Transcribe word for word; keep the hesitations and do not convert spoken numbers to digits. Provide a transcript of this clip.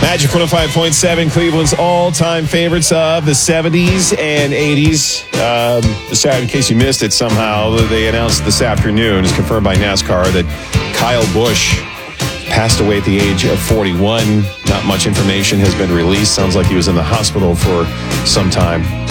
Magic one oh five point seven, Cleveland's all-time favorites of the seventies and eighties. Um, just in case you missed it somehow, they announced this afternoon, it's confirmed by NASCAR, that Kyle Busch passed away at the age of forty-one. Not much information has been released. Sounds like he was in the hospital for some time.